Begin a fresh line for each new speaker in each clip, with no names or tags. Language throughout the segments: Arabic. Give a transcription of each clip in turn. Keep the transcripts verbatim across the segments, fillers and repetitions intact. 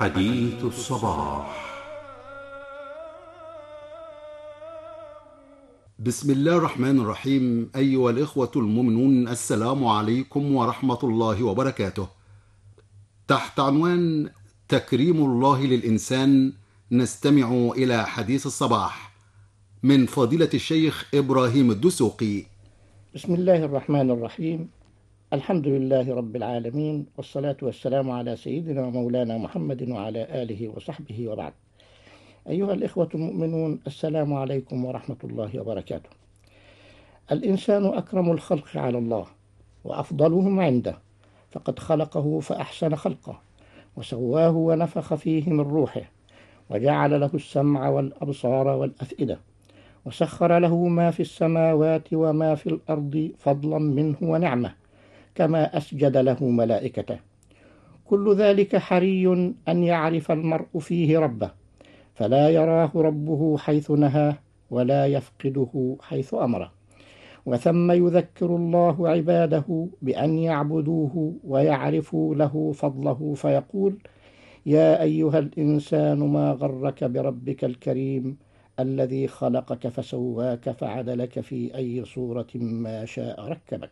حديث الصباح. بسم الله الرحمن الرحيم. أيها الإخوة المؤمنون، السلام عليكم ورحمة الله وبركاته. تحت عنوان تكريم الله للإنسان نستمع إلى حديث الصباح من فضيلة الشيخ إبراهيم الدسوقي.
بسم الله الرحمن الرحيم. الحمد لله رب العالمين، والصلاة والسلام على سيدنا ومولانا محمد وعلى آله وصحبه وبعد. أيها الإخوة المؤمنون، السلام عليكم ورحمة الله وبركاته. الإنسان أكرم الخلق على الله وأفضلهم عنده، فقد خلقه فأحسن خلقه وسواه ونفخ فيه من روحه، وجعل له السمع والأبصار والأفئدة، وسخر له ما في السماوات وما في الأرض فضلا منه ونعمة، كما أسجد له ملائكته. كل ذلك حري أن يعرف المرء فيه ربه، فلا يراه ربه حيث نهاه ولا يفقده حيث أمره. وثم يذكر الله عباده بأن يعبدوه ويعرفوا له فضله، فيقول: يا أيها الإنسان ما غرك بربك الكريم الذي خلقك فسواك فعدلك في أي صورة ما شاء ركبك.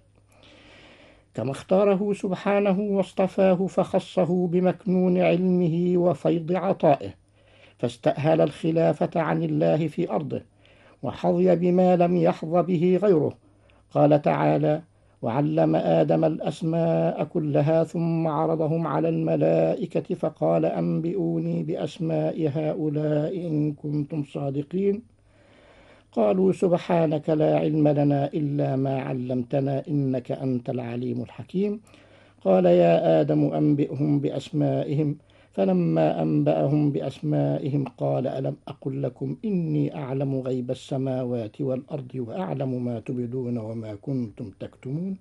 كما اختاره سبحانه واصطفاه فخصه بمكنون علمه وفيض عطائه، فاستأهل الخلافة عن الله في أرضه، وحظي بما لم يحظ به غيره. قال تعالى: وعلم آدم الأسماء كلها ثم عرضهم على الملائكة فقال أنبئوني بأسماء هؤلاء إن كنتم صادقين. قالوا سبحانك لا علم لنا إلا ما علمتنا إنك أنت العليم الحكيم. قال يا آدم أنبئهم بأسمائهم، فلما أنبأهم بأسمائهم قال ألم أقل لكم إني أعلم غيب السماوات والأرض وأعلم ما تبدون وما كنتم تكتمون.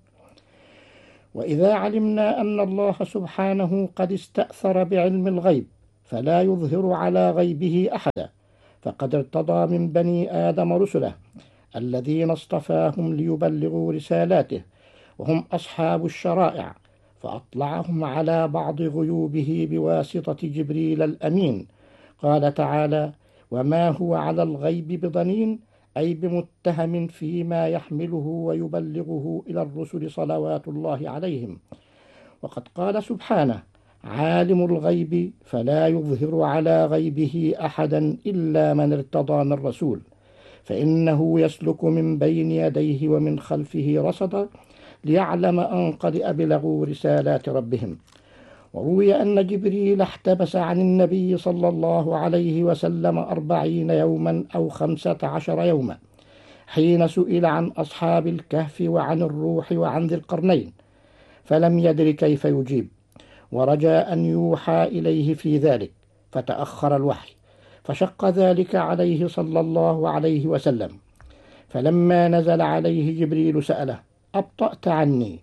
وإذا علمنا أن الله سبحانه قد استأثر بعلم الغيب فلا يظهر على غيبه أحدا، فقد ارتضى من بني آدم رسله الذين اصطفاهم ليبلغوا رسالاته، وهم أصحاب الشرائع، فأطلعهم على بعض غيوبه بواسطة جبريل الأمين. قال تعالى: وما هو على الغيب بضنين، أي بمتهم فيما يحمله ويبلغه إلى الرسل صلوات الله عليهم. وقد قال سبحانه: عالم الغيب فلا يظهر على غيبه أحدا إلا من ارتضى من رسول، فإنه يسلك من بين يديه ومن خلفه رصدا ليعلم أن قد أبلغوا رسالات ربهم. وروي أن جبريل احتبس عن النبي صلى الله عليه وسلم أربعين يوما أو خمسة عشر يوما، حين سئل عن أصحاب الكهف وعن الروح وعن ذي القرنين، فلم يدر كيف يجيب، ورجى أن يوحى إليه في ذلك، فتأخر الوحي، فشق ذلك عليه صلى الله عليه وسلم. فلما نزل عليه جبريل سأله: أبطأت عني؟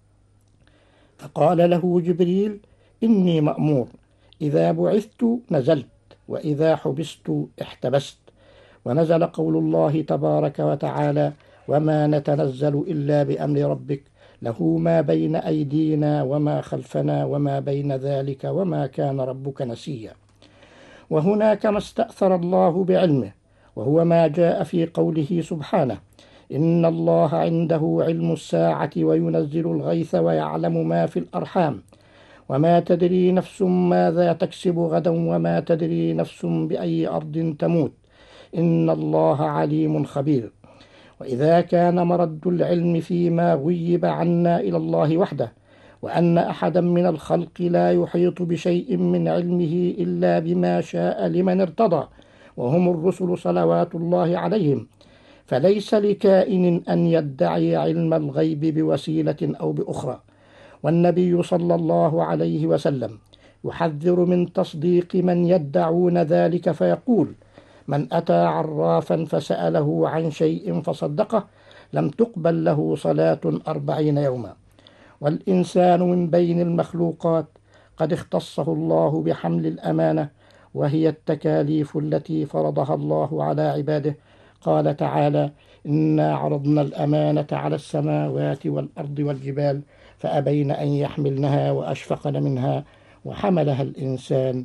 فقال له جبريل: إني مأمور، إذا بعثت نزلت، وإذا حبست احتبست. ونزل قول الله تبارك وتعالى: وما نتنزل إلا بأمر ربك له ما بين أيدينا وما خلفنا وما بين ذلك وما كان ربك نسيا. وهنا كما استأثر الله بعلمه، وهو ما جاء في قوله سبحانه: إن الله عنده علم الساعة وينزل الغيث ويعلم ما في الأرحام وما تدري نفس ماذا تكسب غدا وما تدري نفس بأي أرض تموت إن الله عليم خبير. وإذا كان مرد العلم فيما غيب عنا إلى الله وحده، وأن أحدا من الخلق لا يحيط بشيء من علمه إلا بما شاء لمن ارتضى، وهم الرسل صلوات الله عليهم، فليس لكائن أن يدعي علم الغيب بوسيلة أو بأخرى. والنبي صلى الله عليه وسلم يحذر من تصديق من يدعون ذلك، فيقول: من أتى عرافا فسأله عن شيء فصدقه لم تقبل له صلاة أربعين يوما. والإنسان من بين المخلوقات قد اختصه الله بحمل الأمانة، وهي التكاليف التي فرضها الله على عباده. قال تعالى: إنا عرضنا الأمانة على السماوات والأرض والجبال فأبين أن يحملنها وأشفقن منها وحملها الإنسان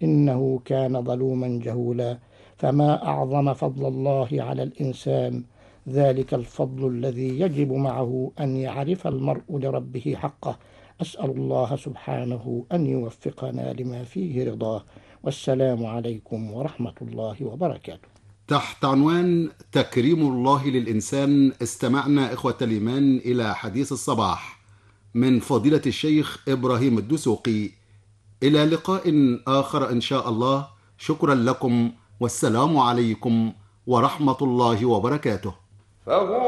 إنه كان ظلوما جهولا. فما أعظم فضل الله على الإنسان، ذلك الفضل الذي يجب معه أن يعرف المرء لربه حقه. أسأل الله سبحانه أن يوفقنا لما فيه رضاه. والسلام عليكم ورحمة الله وبركاته.
تحت عنوان تكريم الله للإنسان استمعنا إخوة الإيمان إلى حديث الصباح من فضيلة الشيخ إبراهيم الدسوقي. إلى لقاء آخر إن شاء الله. شكرا لكم والسلام عليكم ورحمة الله وبركاته.